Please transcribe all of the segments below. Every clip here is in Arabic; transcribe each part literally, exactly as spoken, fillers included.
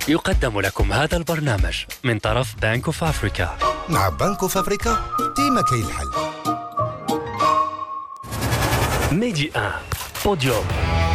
يقدم لكم هذا البرنامج من طرف بنك اوف افريكا. مع بنك اوف افريكا ديما كاين الحل. ميدي واحد بوديوم.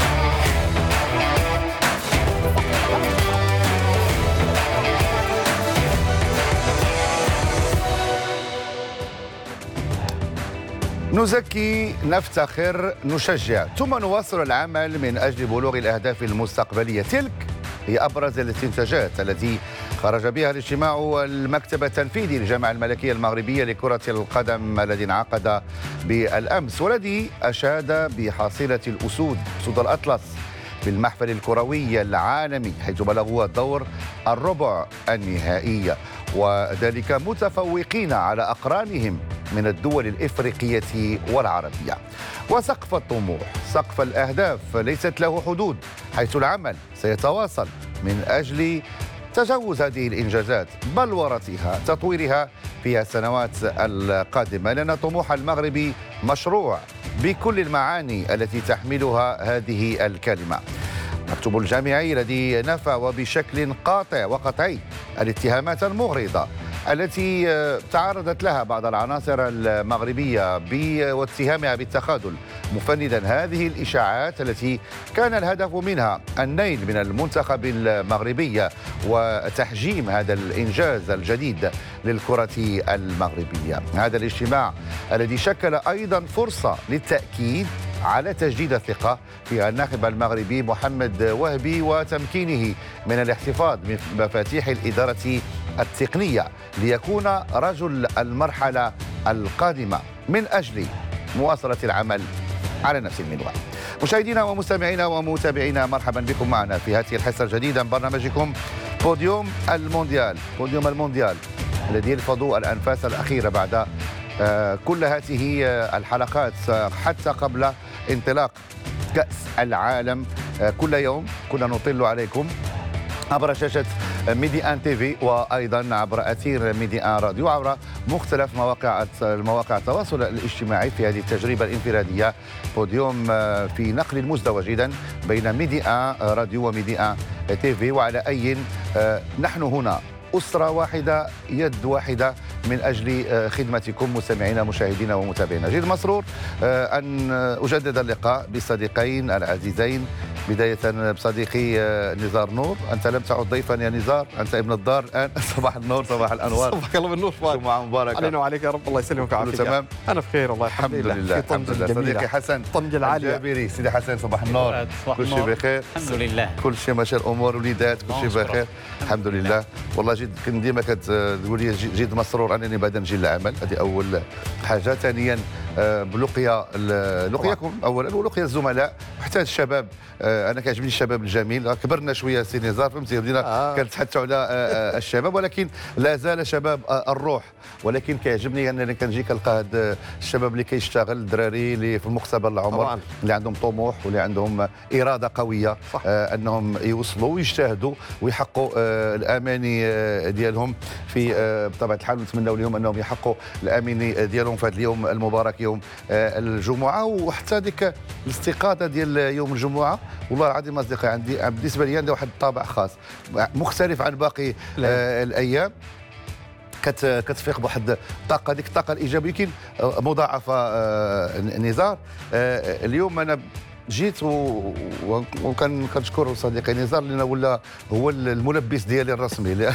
نزكي، نفتخر، نشجع، ثم نواصل العمل من أجل بلوغ الأهداف المستقبلية. تلك هي أبرز الاستنتاجات التي خرج بها الاجتماع المكتب التنفيذي للجامعة الملكية المغربية لكرة القدم الذي انعقد بالأمس، والذي أشاد بحصيلة الأسود أسود الأطلس في المحفل الكروي العالمي، حيث بلغوا الدور الربع النهائي، وذلك متفوقين على أقرانهم من الدول الإفريقية والعربية. وسقف الطموح، سقف الأهداف ليست له حدود، حيث العمل سيتواصل من أجل تجاوز هذه الإنجازات، بلورتها، تطويرها في السنوات القادمة، لأن طموح المغرب مشروع بكل المعاني التي تحملها هذه الكلمة. مكتوب الجامعي الذي نفى وبشكل قاطع وقطعي الاتهامات المغرضة التي تعرضت لها بعض العناصر المغربية واتهامها بالتخاذل، مفندا هذه الإشاعات التي كان الهدف منها النيل من المنتخب المغربي وتحجيم هذا الإنجاز الجديد للكرة المغربية. هذا الاجتماع الذي شكل أيضا فرصة للتأكيد على تجديد الثقة في الناخب المغربي محمد وهبي وتمكينه من الاحتفاظ بمفاتيح الإدارة التقنية ليكون رجل المرحلة القادمة من أجل مواصلة العمل على نفس المنوال. مشاهدينا ومستمعينا ومتابعينا، مرحبا بكم معنا في هذه الحصة الجديدة من برنامجكم بوديوم المونديال. بوديوم المونديال الذي يلفظ الأنفاس الأخيرة بعد كل هذه الحلقات حتى قبل انطلاق كأس العالم. كل يوم كنا نطل عليكم عبر شاشة ميدي واحد تي في، وأيضا عبر أثير ميدي واحد راديو، عبر مختلف مواقع المواقع التواصل الاجتماعي في هذه التجربة الانفرادية بوديوم في نقل مزدوج إذن بين ميدي واحد راديو وميدي واحد تي في. وعلى أي نحن هنا أسرة واحدة، يد واحدة من أجل خدمتكم مستمعينا مشاهدينا ومتابعينا. جد مسرور أن أجدد اللقاء بالصديقين العزيزين، بداية بصديقي نزار نور. أنت لم تعد ضيفا يا نزار، أنت ابن الدار الآن. صباح النور، صباح الأنوار. صباح الله بالنور. جمعة مباركة علينا وعليك يا رب. الله يسلمك ويعافيك. تمام، أنا بخير والله الحمد لله. الحمد لله. صديقي حسن طنجة العالية الجابري. سيدي حسن صباح النور. كل شيء بخير الحمد لله. كل شيء ماشي الأمور وليدات كل شيء بخير الحمد لله. والله جد كنت ديما كتقول لي جد مسرور أنني بعد نجي للعمل، هذه أول حاجة. ثانيا بلقيا لقياكم اولا ولقيا الزملاء وحتى الشباب. انا كيعجبني الشباب الجميل. كبرنا شويه سي نزار، فهمتي، بدينا آه. كنتحدثوا على الشباب، ولكن لا زال شباب الروح. ولكن كيعجبني انني كنجي كنلقى هاد الشباب اللي كيشتغل، الدراري اللي في مقتبل العمر طبعا، اللي عندهم طموح واللي عندهم اراده قويه آه انهم يوصلوا ويجتهدوا ويحققوا آه الاماني آه ديالهم في آه بطبيعه الحال. نتمنوا لهم انهم يحققوا الاماني ديالهم في هذا اليوم المبارك، يوم آه الجمعه. وحتى ديك الاستيقاظه ديال يوم الجمعه، والله العظيم اصدقائي عندي بالنسبه لي عندي واحد الطابع خاص مختلف عن باقي آه الايام. كت كتفيق بواحد الطاقه، ديك الطاقه الايجابيه يمكن مضاعفه. آه نزار آه اليوم انا جيت وكان كنشكر صديقي نزار لانه ولا هو الملبس ديالي الرسمي.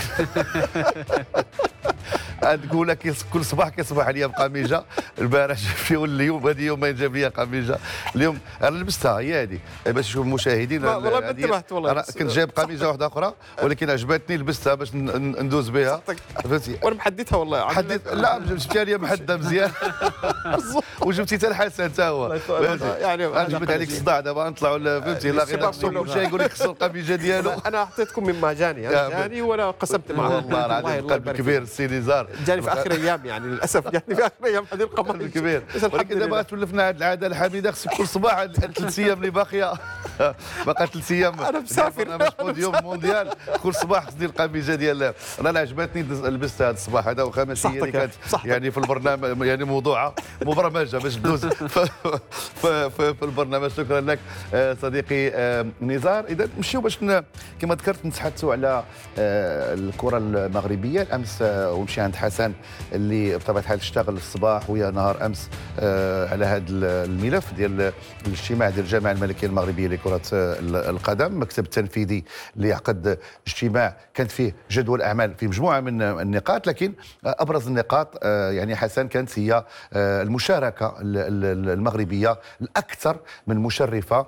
نقول لك كل صباح كيصبح عليا بقميجه. البارح في اليوم هذه يومين جاب لي قميجه. اليوم انا لبستها هي هذه باش نشوف المشاهدين. والله ما انتبهت والله. انا كنت جايب قميجه واحده اخرى ولكن عجبتني، لبستها باش ندوز بها. فهمتي، وانا محددها والله. حددت لا جبتها لي محدده مزيان. وجبتي حتى الحسن حتى هو يعني. انا جبت عليك الصداع دابا نطلعوا. فهمتي، لا غير كل شيء يقول لك خصو القميجه ديالو. انا اعطيتكم مما جاني، انا جاني ولا قسمت معه. والله العظيم القلب الكبير السي نزار. جاني في اخر ايام يعني للاسف جاني في اخر ايام هذه القمر الكبير. ولكن دابا تولفنا هذه العاده الحميده، خصك كل صباح ثلاث ايام اللي باقيه باقي ثلاث ايام انا مسافر بوديوم مونديال، كل صباح خصني القميجه ديال انا عجبتني لبست هذا الصباح هذا، وخامس هي اللي كانت يعني في البرنامج يعني موضوعه مبرمجه باش تدوز في البرنامج. شكرا لك صديقي نزار. اذا نمشيو باش كما ذكرت نتحدثوا على الكره المغربيه. الامس ونمشي عند حسن اللي بطبيعه الحال اشتغل الصباح ويا نهار امس على هذا الملف ديال الاجتماع ديال الجامعه الملكيه المغربيه لكره القدم. المكتب التنفيذي اللي عقد اجتماع كانت فيه جدول اعمال في مجموعه من النقاط، لكن ابرز النقاط يعني حسن كانت هي المشاركه المغربيه الاكثر من مشرفه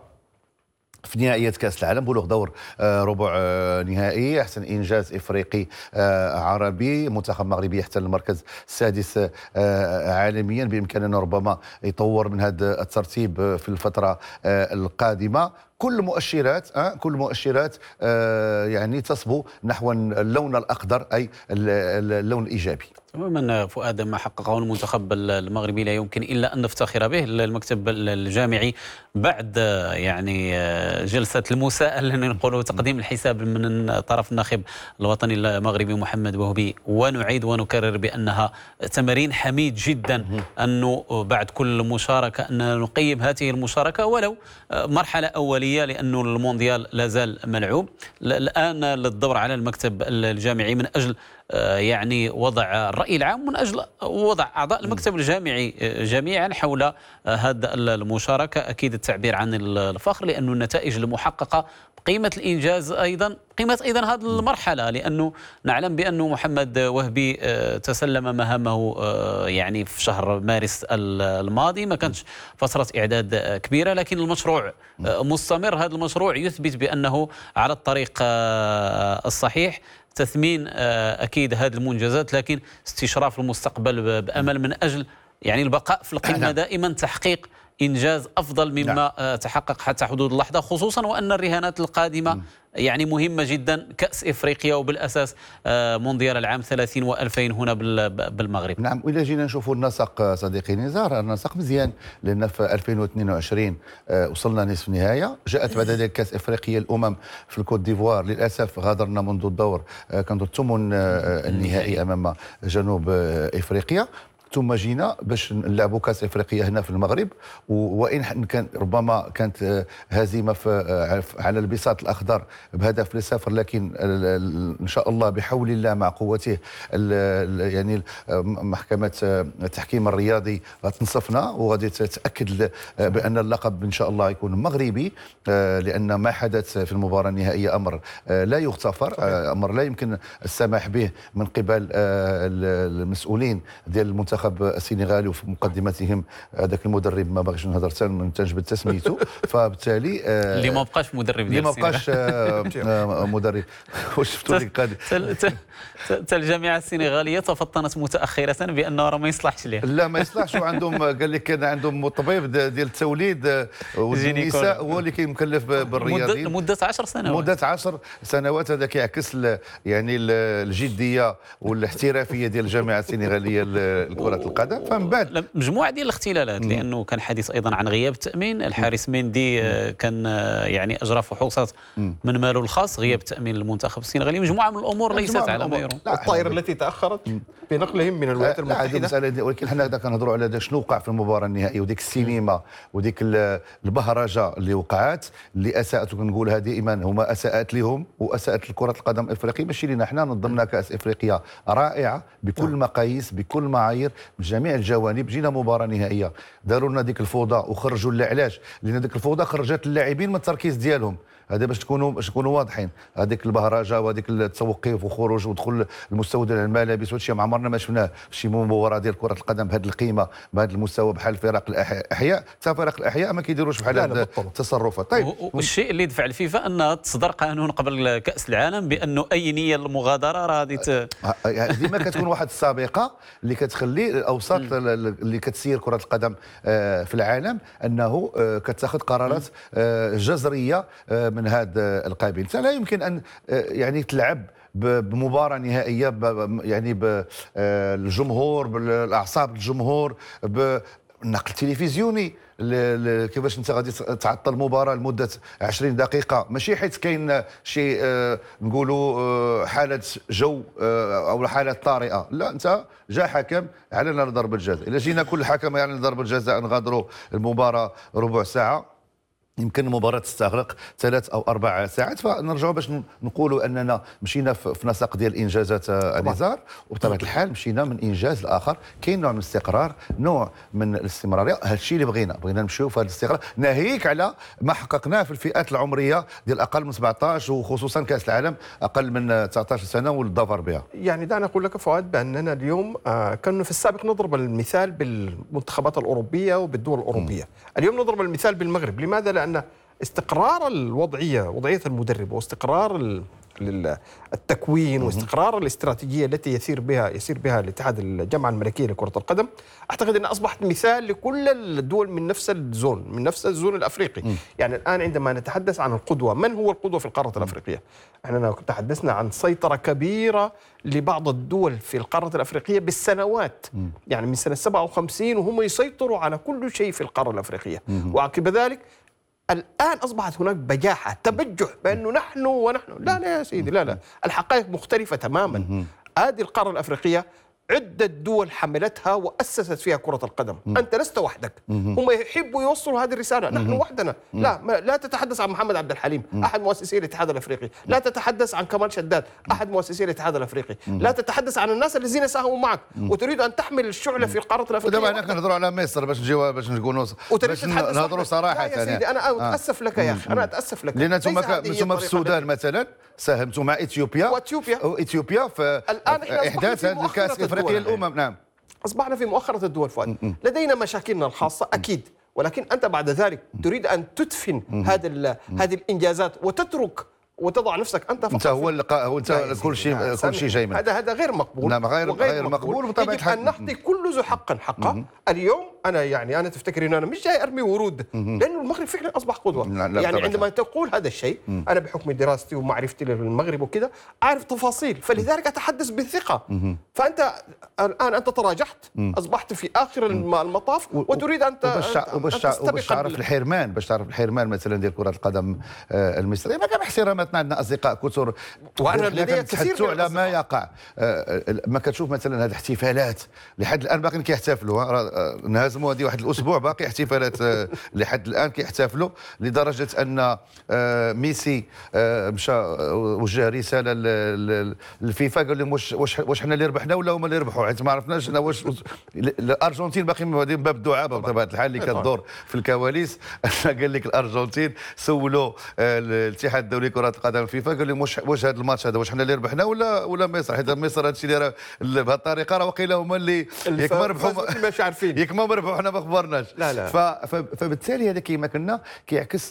في نهائيات كأس العالم، بلوغ دور ربع نهائي، أحسن إنجاز إفريقي عربي. منتخب مغربي يحتل المركز السادس عالميا، بإمكاننا ربما يطور من هذا الترتيب في الفترة القادمة. كل مؤشرات كل مؤشرات يعني تصبو نحو اللون الأخضر، أي اللون الإيجابي. تماما فؤاد، ما حققه المنتخب المغربي لا يمكن الا ان نفتخر به. المكتب الجامعي بعد يعني جلسه المساءله نقولوا تقديم الحساب من طرف الناخب الوطني المغربي محمد وهبي، ونعيد ونكرر بانها تمرين حميد جدا انه بعد كل مشاركه ان نقيم هذه المشاركه ولو مرحله اوليه، لانه المونديال لا زال ملعوب. الان للدور على المكتب الجامعي من اجل يعني وضع الرأي العام، من أجل وضع أعضاء المكتب الجامعي جميعا حول هذا المشاركة. أكيد التعبير عن الفخر، لأن النتائج المحققة قيمة الإنجاز أيضا قيمة أيضا هذه المرحلة، لأنه نعلم بأنه محمد وهبي تسلم مهامه يعني في شهر مارس الماضي، ما كانتش فترة إعداد كبيرة، لكن المشروع مستمر. هذا المشروع يثبت بأنه على الطريق الصحيح. تثمين أكيد هذه المنجزات، لكن استشراف المستقبل بأمل من أجل يعني البقاء في القمة دائما، تحقيق إنجاز أفضل مما نعم. تحقق حتى حدود اللحظة، خصوصا وأن الرهانات القادمة م. يعني مهمة جدا. كأس إفريقيا وبالأساس مونديال العام ثلاثين وألفين هنا بالمغرب. نعم، وإذا جينا نشوفوا النسق صديقي نزار، النسق مزيان، لأن في ألفين واثنين وعشرين وصلنا نصف نهاية، جاءت بعد ذلك كأس إفريقيا الأمم في الكوت ديفوار. للأسف غادرنا منذ الدور، كان الثمن النهائي أمام جنوب إفريقيا، ثم جينا باش نلعبوا كاس افريقيا هنا في المغرب. وان كان ربما كانت هزيمه في على البساط الاخضر بهدف لصفر، لكن ان شاء الله بحول الله مع قوته يعني محكمه التحكيم الرياضي غتنصفنا وغادي تتاكد بان اللقب ان شاء الله يكون مغربي، لان ما حدث في المباراه النهائيه امر لا يغتفر، امر لا يمكن السماح به من قبل المسؤولين ديال المنتخب السنغالي، وفي مقدمتهم هذاك المدرب ما باغيش نهضر حتى نتنجبد تسميته. فبالتالي اللي ما بقاش مدرب اللي ما بقاش مدرب. واش شفتوا ديك القضيه؟ حتى الجامعه السنغاليه تفطنت متاخره بانه راه ما يصلحش ليه. لا ما يصلحش، وعندهم قال لك كان عندهم طبيب ديال التوليد والنساء هو اللي كان مكلف بالرياضيين مده عشر سنوات مده عشر سنوات. هذا كيعكس يعني الجديه والاحترافيه ديال الجامعه السنغاليه لكره القدم. فمن بعد مجموعه ديال الاختلالات، لانه كان حديث ايضا عن غياب التامين. الحارس مندي كان يعني اجرى فحوصات من ماله الخاص، غياب تامين المنتخب السنغالي، مجموعه من الامور ليست على ما يرام. الطائره التي تاخرت بنقلهم من الولايات المتحده، ولكن حنا كنهضروا على شنو وقع في المباراه النهائيه، وديك السينما وديك البهرجه اللي وقعت، اللي اساءت، وكنقولها دائما هما اساءت لهم واساءت لكره القدم الافريقيه. ماشي لينا حنا، نظمنا كاس افريقيا رائعه بكل المقاييس بكل معايير من جميع الجوانب. جينا مباراه نهائيه داروا لنا ديك الفوضى وخرجوا لنا. علاش؟ لان ديك الفوضى خرجت اللاعبين من التركيز ديالهم. هذا باش تكونوا باش تكونوا واضحين، هذيك البهرجه وهذيك التوقيف وخروج ودخول المستودع الملابس وهذا الشيء ما عمرنا ما شفناه في شي مباراه ديال كره القدم بهذه القيمه بهذا المستوى، بحال فرق الاحياء. حتى فرق الاحياء ما كيديروش بحال هذه التصرفات. طيب، والشيء اللي دفع الفيفا انها تصدر قانون قبل كاس العالم بانه اي نيه للمغادره راه غادي ديما كتكون واحد السابقه اللي كتخلي الاوساط اللي كتسير كره القدم في العالم انه كتاخذ قرارات جذريه من هذا القبيل. لا يمكن ان يعني تلعب بمباراه نهائيه يعني بالجمهور، بالاعصاب الجمهور، بالنقل التلفزيوني. كيفاش انت غادي تعطل مباراه لمده عشرين دقيقه؟ ماشي حيت كاين شي آه نقولوا آه حاله جو آه او حاله طارئه، لا، انت جا حكم اعلن ضربه جزاء. الا جينا كل حكم يعلن ضربه جزاء نغادروا المباراه ربع ساعه، يمكن المباراة تستغرق ثلاث او اربع ساعات. فنرجعوا باش نقولوا اننا مشينا في نسق ديال الانجازات النزار، وبطبيعه الحال مشينا من انجاز لاخر. كاين نوع من الاستقرار، نوع من الاستمراريه. هذا الشيء اللي بغينا بغينا نمشيو في هذا الاستقرار، ناهيك على ما حققناه في الفئات العمريه ديال اقل من سبعطاش، وخصوصا كاس العالم اقل من تسعطاش سنه والظفر بها. يعني دعنا اقول لك فؤاد باننا اليوم آه كنا في السابق نضرب المثال بالمنتخبات الاوروبيه وبالدول الاوروبيه، م. اليوم نضرب المثال بالمغرب. لماذا؟ لان استقرار الوضعيه، وضعيه المدرب، واستقرار التكوين، واستقرار الاستراتيجيه التي يسير بها يسير بها الاتحاد الجامعه الملكيه لكره القدم، اعتقد انها اصبحت مثال لكل الدول من نفس الزون، من نفس الزون الافريقي. م. يعني الان عندما نتحدث عن القدوه، من هو القدوه في القاره الافريقيه؟ احنا تحدثنا عن سيطره كبيره لبعض الدول في القاره الافريقيه بالسنوات، م. يعني من سنه سبعة وخمسين وهم يسيطروا على كل شيء في القاره الافريقيه، م. وعقب ذلك الآن أصبحت هناك بجاحة، تبجح بأنه نحن ونحن. لا لا يا سيدي، لا لا، الحقائق مختلفة تماما. هذه القارة الأفريقية عدة دول حملتها وأسست فيها كرة القدم. مم. أنت لست وحدك. مم. هم يحبوا يوصلوا هذه الرسالة، نحن مم. وحدنا. مم. لا ما لا تتحدث عن محمد عبد الحليم، مم. أحد مؤسسي الاتحاد الأفريقي. مم. لا تتحدث عن كمال شداد، أحد مؤسسي الاتحاد الأفريقي. مم. لا تتحدث عن الناس الذين ساهموا معك، مم. وتريد أن تحمل الشعلة في القارة الأفريقية. ودابا حنا كنهضروا على مصر باش نجيو باش نقولوا باش نهضروا صراحة. يا سيدي أنا أتأسف لك يا أخي، أنا أتأسف لك. لأن أنتم أنتم في السودان مثلا ساهمتوا مع إثيوبيا وإثيوبيا وإثيوبيا في إحداث هذا الكأس الأفريقي للأمم. نعم، أصبحنا في مؤخرة الدول فؤاد. لدينا مشاكلنا الخاصة أكيد، ولكن أنت بعد ذلك تريد أن تدفن هذه هذه الإنجازات وتترك وتضع نفسك انت فقط. انت هو اللقاء، هو انت كل شيء كل شيء جاي منك. هذا هذا غير مقبول. نعم، غير غير مقبول بطبيعه الحال. يجب ان نعطي كل ذو حق حقه. اليوم انا يعني انا تفتكر ان انا مش جاي ارمي ورود، لانه المغرب فعلا اصبح قدوه. يعني عندما تقول هذا الشيء، انا بحكم دراستي ومعرفتي للمغرب وكذا اعرف تفاصيل، فلذلك اتحدث بالثقه. فانت الان انت تراجعت، اصبحت في اخر المطاف وتريد ان وباش تعرف الحرمان، باش تعرف الحرمان مثلا ديال كره القدم المصريه. ما كان احتراماتنا، عندنا اصدقاء كثر وانا لدي كثير على ما يقع. ما كتشوف مثلا هذه الاحتفالات لحد الان باقيين كيحتفلوا، انهزموا هذه واحد الاسبوع باقي احتفالات لحد الان كيحتفلوا، لدرجه ان ميسي مشى وجه رساله للفيفا قال لهم واش واش واش حنا اللي ربحنا ولا هما اللي ربحوا، حيت ما عرفناش واش الارجنتين باقي من باب الدعاء بطبيعه الحال اللي كتدور في الكواليس. قال لك الارجنتين سولوا الاتحاد الدولي لكره القدم فيفا قال لهم واش واش هذا الماتش هذا واش حنا اللي ربحنا ولا ولا مصر، حيت مصر هذا الشيء اللي بهذه الطريقه راه وقيله هما اللي ياك ما ربحوا ماشي عارفين، ياك ما ربحوا حنا ما خبرناش. لا لا. فبالتالي هذا كيما قلنا كيعكس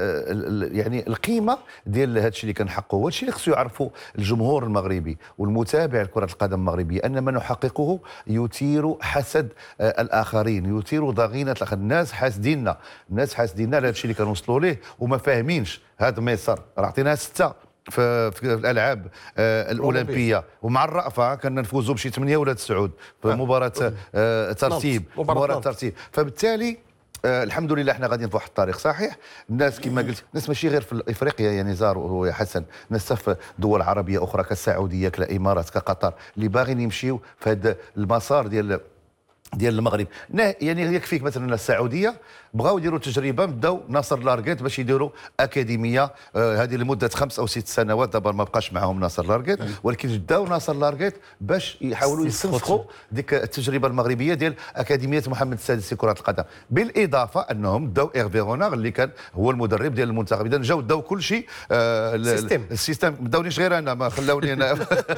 يعني القيمه ديال هذا الشيء اللي كنحققوا. هذا الشيء اللي خصو يعرفوا الجمهور المغربي والمتابع لكره القدم المغربيه، ان ما نحققه يثير حسد الاخرين، يثير ضغينه الاخرين. الناس حاسديننا، الناس حاسديننا على هذا الشيء اللي كنوصلوا ليه وما فاهمينش. هذا مصر راه عطيناها سته في, في الالعاب آه الاولمبيه، ومع الرأفه كنا نفوزوا بشي ثمانيه ولا تسعه في مباراه آه ترتيب مباراه ترتيب. فبالتالي آه الحمد لله احنا غاديين في واحد الطريق صحيح. الناس كما قلت، الناس ماشي غير في افريقيا يا نزار ويا حسن، الناس في دول عربيه اخرى كالسعوديه كالامارات كقطر اللي باغيين يمشيو في هذا المسار ديال ديال المغرب. يعني يكفيك مثلا السعوديه بغاو يديروا تجربه، بداو ناصر لاركيت باش يديروا اكاديميه آه هذه لمده خمس او ست سنوات. دابا ما بقاش معاهم ناصر لاركيت، ولكن بداو ناصر لاركيت باش يحاولوا يستنسخوا ديك التجربه المغربيه ديال اكاديميه محمد السادس لكره القدم. بالاضافه انهم داو ايرفي غونار اللي كان هو المدرب ديال المنتخب. اذا جاو داو كل شيء آه السيستم. ما داونيش غير انا، ما خلاوني انا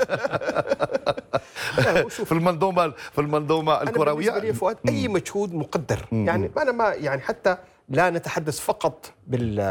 في المنظومه في المنظومه الكرويه. بالنسبه لي فؤاد اي مجهود مقدر. يعني انا ما يعني حتى لا نتحدث فقط بال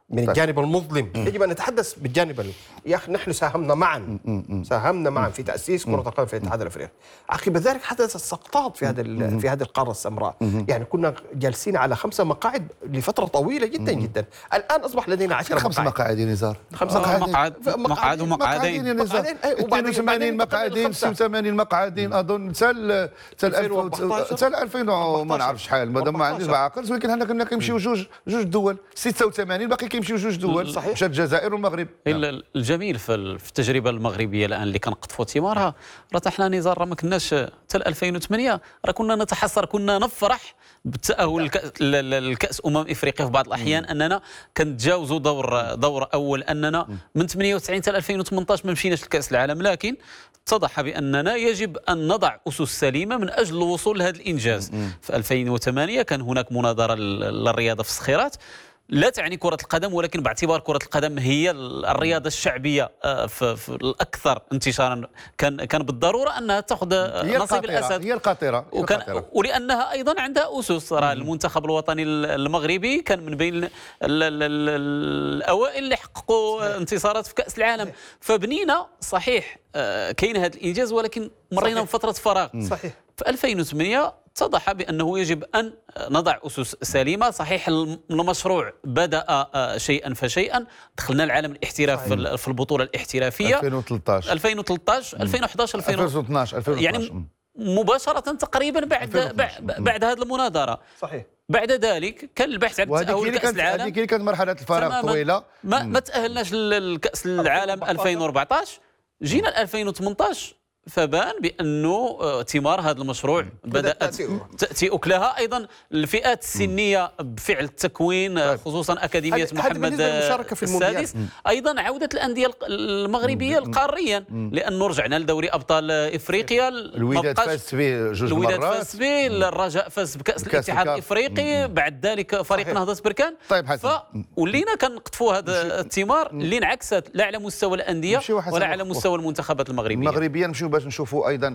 من الجانب المظلم، يجب ان نتحدث بالجانب ال... يا اخي نحن ساهمنا معا ساهمنا معا في تاسيس كره القدم في الاتحاد الافريقي. عقب ذلك حدثت سقطات في هذا ال... في هذه القاره السمراء، يعني كنا جالسين على خمسه مقاعد لفتره طويله جدا جدا، الان اصبح لدينا عشرة خمس مقاعد يا نزار، خمس مقاعد مقعد ومقعدين يا نزار، اثنين وثمانين مقعدين ستة وثمانين مقعدين اظن تال تال تال ألفين وما نعرفش شحال، مادام ما عنديش بعقل، ولكن حنا كنا كنمشيو جوج جوج دول ستة وثمانين باقي كيمشيو جوج دول، صحيح، مشات الجزائر والمغرب. الجميل في التجربه المغربيه الان اللي كنقطفوا ثمارها، راه حنا نزار راه ما كناش حتى ألفين وثمانية راه كنا نتحسر، كنا نفرح بالتاهل للكاس امم افريقيا في بعض الاحيان، اننا كنتجاوزوا دور دور اول، اننا من ثمانية وتسعين حتى ألفين وثمانطاش ما مشيناش لكاس العالم، لكن اتضح باننا يجب ان نضع اسس سليمه من اجل الوصول لهذا الانجاز. في ألفين وثمانية كان هناك مناظره للرياضه في الصخيرات، لا تعني كرة القدم، ولكن باعتبار كرة القدم هي الرياضة الشعبية في, في الأكثر انتشارا، كان كان بالضرورة أنها تأخذ نصيب الأسد، هي القاطرة، وكان ولأنها أيضا عندها أسس. راه المنتخب الوطني المغربي كان من بين ال ال ال الأوائل اللي حققوا انتصارات في كأس العالم، فبنينا صحيح كاين هذا الإنجاز، ولكن مرينا بفترة فراغ. صحيح. في ألفين وثمانية اتضح بأنه يجب أن نضع أسس سليمة. صحيح المشروع بدأ شيئا فشيئا، دخلنا العالم الاحتراف صحيح. في البطولة الاحترافية ألفين وثلاثطاش ألفين وثلاثطاش ألفين وأحد عشر ألفين واثناش يعني مباشرة تقريبا بعد بعد هذه المناظرة. صحيح. بعد ذلك كان البحث عن تأهل كأس العالم، هذيك كانت مرحلة الفراغ طويلة، ما, ما تأهلناش للكأس العالم ألفين وأربعطاش، جينا ل ألفين وثمانطاش فبان بأنه ثمار هذا المشروع بدأت تأتي أكلها. أيضا الفئات السنية بفعل التكوين، خصوصا أكاديمية محمد السادس، أيضا عودة الأندية المغربية القاريا، لأنه رجعنا لدوري أبطال إفريقيا، الوداد فاز به جوج مرات، الوداد فاز به، الرجاء فاز بكأس الاتحاد الإفريقي، بعد ذلك فريق نهضة بركان. طيب حسن، فولينا كنقطفوا هذا الثمار اللي انعكست لا على مستوى الأندية ولا على مستوى المنتخبات المغربية. المغربية نمشيو باش نشوفوا ايضا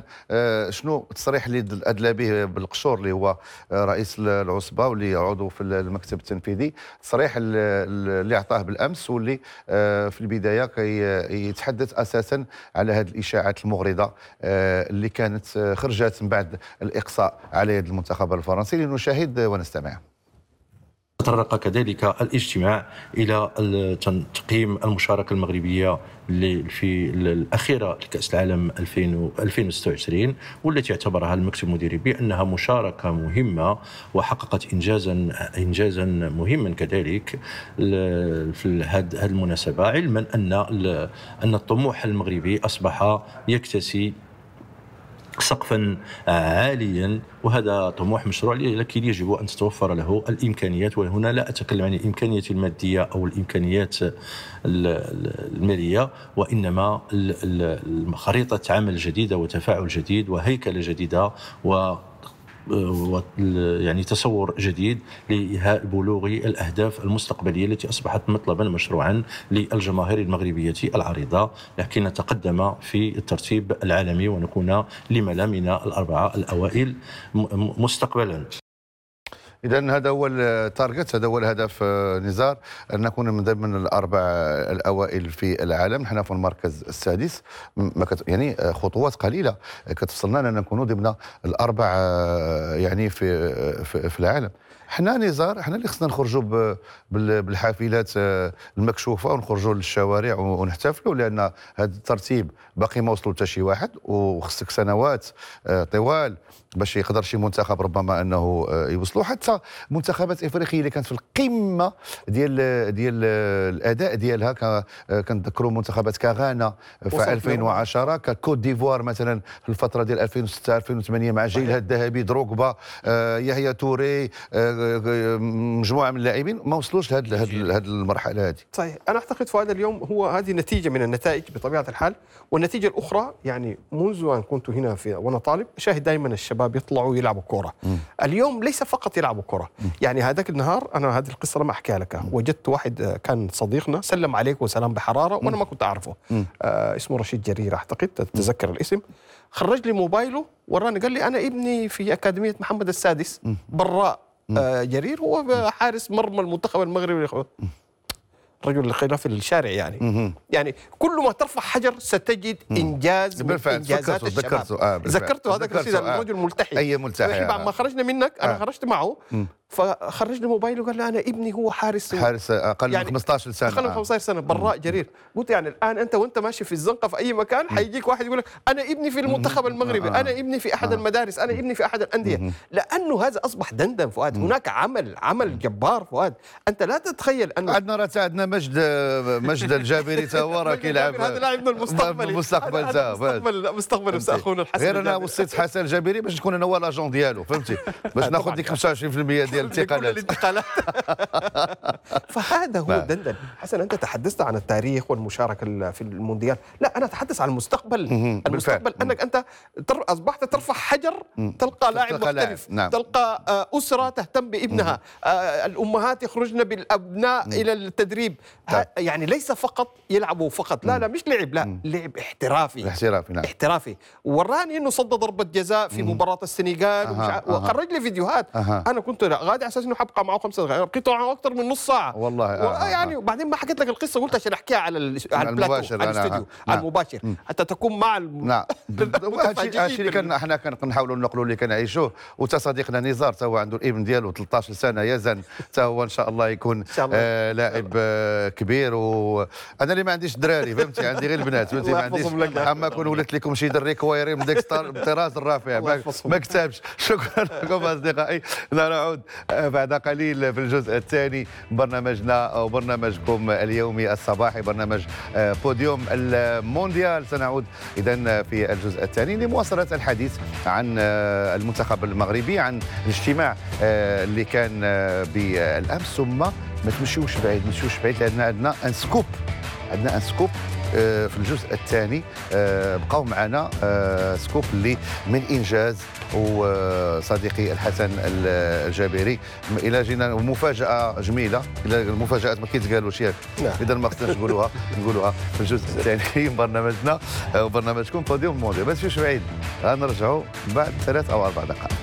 شنو التصريح اللي ادلى به بالقشور اللي هو رئيس العصبه واللي عضو في المكتب التنفيذي، التصريح اللي اعطاه بالامس واللي في البدايه يتحدث اساسا على هذه الاشاعات المغرضه اللي كانت خرجت من بعد الاقصاء على يد المنتخب الفرنسي. لنشاهد ونستمع. تطرق كذلك الاجتماع إلى تقييم المشاركة المغربية في الأخيرة لكأس العالم ألفين وستة وعشرين، والتي اعتبرها المكتب المديري بأنها مشاركة مهمة وحققت إنجازا إنجازا مهما كذلك في هذه المناسبة، علما أن أن الطموح المغربي أصبح يكتسي سقفا عاليا، وهذا طموح مشروع لكن يجب أن تتوفر له الإمكانيات. وهنا لا أتكلم عن الإمكانيات المادية أو الإمكانيات المالية، وإنما خريطة عمل جديدة وتفاعل جديد وهيكلة جديدة و يعني تصور جديد لبلوغ الأهداف المستقبلية التي أصبحت مطلبا مشروعا للجماهير المغربية العريضة، لكن نتقدم في الترتيب العالمي ونكون لما لا من الأربعة الأوائل مستقبلا. إذا هذا هو التارجت، هذا هو الهدف نزار، أن نكون من ضمن الأربع الأوائل في العالم. نحن في المركز السادس، يعني خطوات قليلة كتفصلنا أن نكون ضمن الأربع يعني في في, في العالم. حنا نزار، حنا اللي خصنا نخرجوا بالحافلات المكشوفه ونخرجوا للشوارع ونحتفلوا، لان هذا الترتيب باقي ما وصلوا حتى شي واحد، وخصك سنوات طوال باش يقدر شي منتخب ربما انه يوصلوا. حتى منتخبات افريقيه اللي كانت في القمه ديال ديال الاداء ديالها، كنذكروا منتخبات كغانا في ألفين وعشرة، ككوت ديفوار مثلا في الفتره ديال ألفين وستة ألفين وثمانية مع جيلها الذهبي، دروغبا، يحيى توري، مجموعه من اللاعبين ما وصلوش لهذه هذه المرحله هذه. صحيح. انا اعتقد في هذا اليوم هو هذه نتيجه من النتائج بطبيعه الحال، والنتيجه الاخرى يعني منذ ان كنت هنا في وانا طالب شاهد دائما الشباب يطلعوا يلعبوا كوره. اليوم ليس فقط يلعبوا كوره، يعني هذاك النهار انا هذه القصه لما احكيها لك، وجدت واحد كان صديقنا سلم عليك وسلام بحراره وانا ما كنت اعرفه، آه اسمه رشيد جرير اعتقد، تتذكر الاسم. خرج لي موبايله وراني قال لي انا ابني في اكاديميه محمد السادس، براء آه جرير هو حارس مرمى المنتخب المغربي. رجل خلاف الشارع يعني مهم. يعني كل ما ترفع حجر ستجد انجاز من بالفعل انجازات ذكرته الشباب. ذكرته آه بالفعل. ذكرته هذاك الرشيد ذكرته، آه. الرجل ملتحي. اي ملتحي يا أخي بعد ما خرجنا منك انا آه. خرجت معه فخرجني موبايله وقال لي انا ابني هو حارس حارس اقل يعني من خمسطعش سنه اقل من خمسطعش سنه براء جرير. قلت يعني الان انت وانت ماشي في الزنقه في اي مكان حيجيك واحد يقول لك انا ابني في المنتخب المغربي، انا ابني في احد المدارس، انا ابني في احد الانديه، لانه هذا اصبح دندن فؤاد. هناك عمل عمل جبار فؤاد، انت لا تتخيل انه عندنا راه عندنا مجد مجد الجابري تا هو راه كيلعب هذا لاعبنا المستقبلي المستقبل تا مستقبل مستقبل اخونا الحسن غير انا الجابري. وصيت حسن الجابري باش نكون انا هو لاجون ديالو فهمتي باش ناخذ ديك خمسة وعشرين بالمئة ديال كل الانتقالات. الانتقالات. فهذا هو نعم. دندن. حسن انت تحدثت عن التاريخ والمشاركه في المونديال، لا انا اتحدث عن المستقبل. المستقبل انك انت تر... اصبحت ترفع حجر تلقى لاعب تلقى لاعب. مختلف، نعم. تلقى آه، اسره تهتم بابنها، آه، الامهات يخرجن بالابناء الى التدريب. ه... يعني ليس فقط يلعبوا فقط، لا لا مش لعب، لا لعب احترافي احترافي نعم. احترافي. وراني انه صد ضربه جزاء في مباراه السنغال ومش أها، عارف- أها. وخرج لي فيديوهات. أها. انا كنت غادي على اساس انه حبقى معه خمسة دقائق، بقيت معه اكثر من نص ساعه والله، آه، آه، يعني. آه. وبعدين ما حكيت لك القصه، قلت عشان احكيها على ال- على البلاتو، المباشر، على أنا- الاستوديو، نعم. على المباشر، حتى تكون مع الم... نعم هادشي اللي كان حنا كنحاولوا نقولوا اللي كنعيشوه. وتا صديقنا نزار تا هو عنده الابن ديالو ثلاثطاش سنه يزن، تا هو ان شاء الله يكون شاء الله. آه لاعب آه كبير. وانا اللي ما عنديش دراري فهمتي، عندي غير البنات فهمتي، الله ما عنديش. يحفظهم لك. اما كون ولدت لكم شي دري كويري من ديك الطراز الرافع الله ما, يحفظهم. ما كتبش. شكرا لكم اصدقائي. نعود آه بعد قليل في الجزء الثاني برنامجنا او برنامجكم اليومي الصباحي، برنامج آه بوديوم المونديال. سنعود اذا في الجزء الثاني لمواصله الحديث عن آه المنتخب المغربي، عن الاجتماع آه اللي كان آه بالامس. ثم ما تمشيوش بعيد، ما تمشيوش بعيد لان عندنا ان سكوب، عندنا ان سكوب آه في الجزء الثاني. آه بقاو معنا آه سكوب اللي من انجاز وصديقي الحسن الجابري. الى جينا مفاجاه جميله، الى المفاجات ما كيتقالوش ياك، اذا ما خصناش نقولوها نقولوها في الجزء الثاني من برنامجنا وبرنامجكم بوديوم مونديال. ما تمشيوش بعيد، غنرجعوا بعد ثلاث او اربع دقائق.